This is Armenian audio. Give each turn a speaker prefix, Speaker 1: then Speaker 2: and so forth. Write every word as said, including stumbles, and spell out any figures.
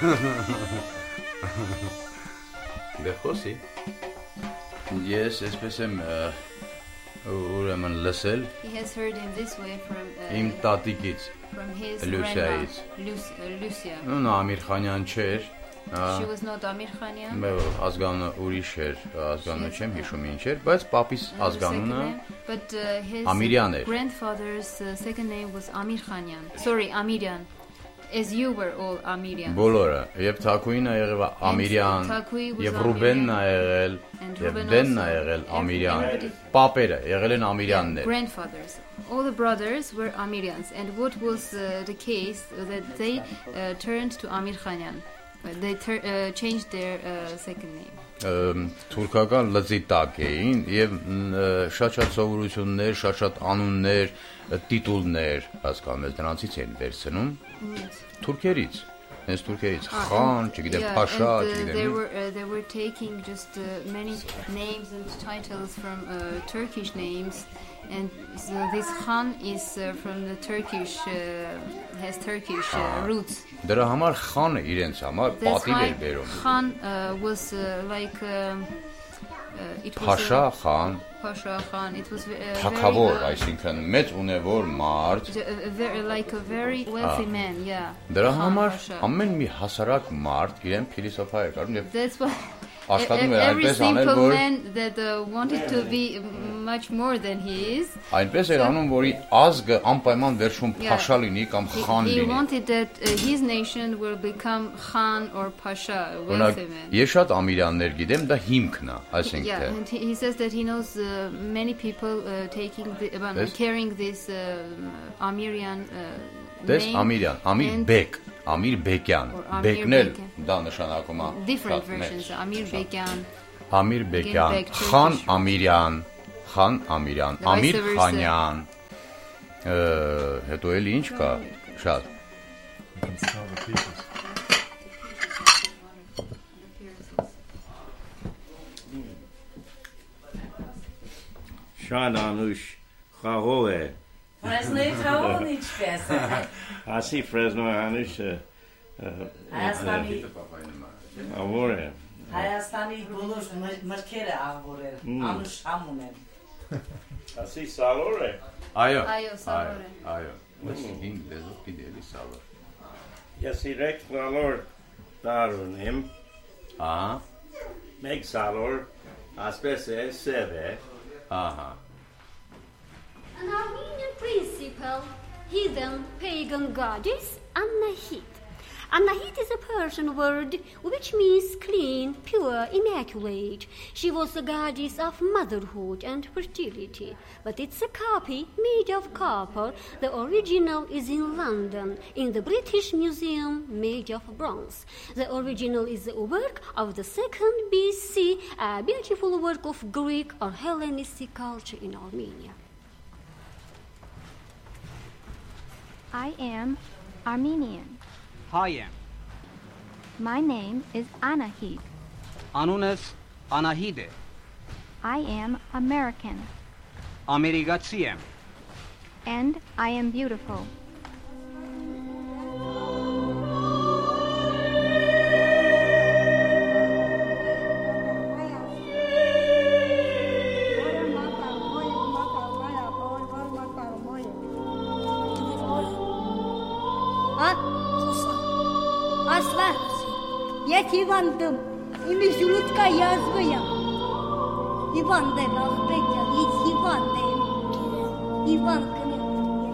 Speaker 1: Դե խոսի։ Ես այսպես եմ ուրեմն լսել
Speaker 2: He has heard in this way from uh,
Speaker 1: իմ տատիկից
Speaker 2: from his
Speaker 1: Լուսիայից
Speaker 2: grandma, Lucia.
Speaker 1: Նա Ամիր Խանյան չէր
Speaker 2: She was not Amir Khanian.
Speaker 1: Ազգանունը ուրիշ էր, ազգանունը չեմ հիշում ինչ էր, բայց պապիս ազգանունը
Speaker 2: But uh, his
Speaker 1: Ամիրյան էր.
Speaker 2: grandfather's uh, second name was Amir Khanian. Sorry, Amirian. As you were all Amirians.
Speaker 1: Բոլորը, եւ Թակուին ա եղել Ամիրյան, եւ Ռուբենն ա եղել, եւ Դենն ա եղել Ամիրյան, պապերը եղել են Ամիրյաններ.
Speaker 2: Grandfathers, all the brothers were Amirians, and what was uh, the case that they uh, turned to Amir Khanian. They tur- uh, changed their uh, second name.
Speaker 1: Թուրքական լծի տակ էին եւ շատ-շատ սովորություններ, շատ-շատ անուններ, տիտուլներ, հասկանում ես, դրանցից են վերցնում թուրքերից, հենց թուրքերից, խան, չգիտեմ, փաշա, չգիտեմ։
Speaker 2: They were uh, they were taking just uh, many names and titles from uh, Turkish names, and so this Khan is uh, from the Turkish uh, has Turkish uh, roots.
Speaker 1: Դրա համար խանը իրենց համար պատիվ էր բերում։
Speaker 2: Khan uh, was uh, like um, uh, it was
Speaker 1: Pasha Khan.
Speaker 2: Pasha Khan. It was uh,
Speaker 1: Թագավոր,
Speaker 2: very
Speaker 1: այսինքն մեծ ունևոր մարդ,
Speaker 2: uh, very, like a very wealthy man, yeah.
Speaker 1: Դրա
Speaker 2: Khan
Speaker 1: համար
Speaker 2: Pasha.
Speaker 1: ամեն մի հասարակ մարդ իրեն փիլիսոփա էր կարում եւ
Speaker 2: That's why
Speaker 1: աշխատում էր
Speaker 2: every
Speaker 1: այնպես անել,
Speaker 2: simple
Speaker 1: որ
Speaker 2: man that uh, wanted to be much more than he is.
Speaker 1: այնպես էր անում, որի ազգը անպայման վերջում փաշա լինի կամ խան
Speaker 2: He
Speaker 1: լինի։
Speaker 2: wanted that uh, his nation will become Khan or Pasha, a wealthy man.
Speaker 1: Ես շատ ամիրաններ գիտեմ, դա հիմքն է, այսինքն
Speaker 2: Yeah,
Speaker 1: թե
Speaker 2: and he, he says that he knows uh, many people uh, taking the, uh,
Speaker 1: Yes.
Speaker 2: carrying this uh, Amirian uh,
Speaker 1: Դες
Speaker 2: name.
Speaker 1: Ամիրյան, Ամիր
Speaker 2: and
Speaker 1: Բեկ, Ամիր Բեկյան,
Speaker 2: Or Amir
Speaker 1: Բեկն էլ
Speaker 2: Beken.
Speaker 1: դա նշանակում է
Speaker 2: Different
Speaker 1: շատ մեծ,
Speaker 2: versions. Amir
Speaker 1: շատ։
Speaker 2: Bekan.
Speaker 1: Ամիր Բեկյան,
Speaker 2: Bek,
Speaker 1: Խան
Speaker 2: Turkish.
Speaker 1: Ամիրյան, Խան Ամիրյան,
Speaker 2: The vice
Speaker 1: Ամիր
Speaker 2: versa.
Speaker 1: Խանյան, հետո էլ ինչ կա, շատ։
Speaker 3: Շան անուշ խաղով է։
Speaker 4: Ֆրեզնոյի խաղողն ինչպես է։
Speaker 3: Ասի Ֆրեզնո անուշ
Speaker 4: Հայաստանի
Speaker 3: ավոր է։
Speaker 4: Հայաստանի բոլոր մրգերը աղոր են, անուշ համ ունեն։
Speaker 3: Ասի սալոր է։
Speaker 1: Այո,
Speaker 2: Այո, սալոր է։
Speaker 1: Այո, բայց ինձ դեզով պիտի սալոր։
Speaker 3: Ես իրեք սալոր դար ունեմ։
Speaker 1: Ահա,
Speaker 3: Մեկ սալոր ասպես է սև է։
Speaker 1: ահա։
Speaker 5: An Armenian principle, heathen pagan goddess Anahit. Anahit is a Persian word which means clean, pure, immaculate. She was the goddess of motherhood and fertility, but it's a copy made of copper. The original is in London, in the British Museum, made of bronze. The original is a work of the second B C, a beautiful work of Greek or Hellenistic culture in Armenia.
Speaker 6: I am Armenian.
Speaker 7: Հայ եմ։
Speaker 6: My name is Anahit.
Speaker 7: Անունս Անահիտ է։
Speaker 6: I am American.
Speaker 7: Ամերիկացի եմ։
Speaker 6: And I am beautiful.
Speaker 8: Aslan, ես հիվանդում, իմի ժուլուտկա յազվը եմ, հիվանդ եմ աղբեկ եմ, ես հիվանդ եմ, հիվանդ